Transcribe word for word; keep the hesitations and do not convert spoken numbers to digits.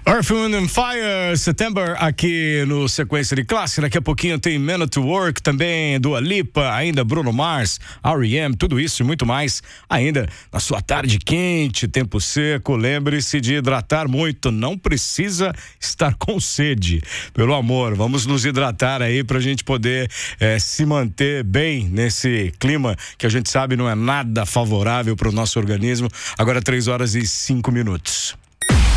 Earth, Wind and Fire, September, aqui no Sequência de Classe. Daqui a pouquinho tem Man at Work, também Dua Lipa, ainda Bruno Mars, R E M, tudo isso e muito mais. Ainda na sua tarde quente, tempo seco, lembre-se de hidratar muito, não precisa estar com sede. Pelo amor, vamos nos hidratar aí pra gente poder eh, se manter bem nesse clima que a gente sabe não é nada favorável para o nosso organismo. Agora três horas e cinco minutos.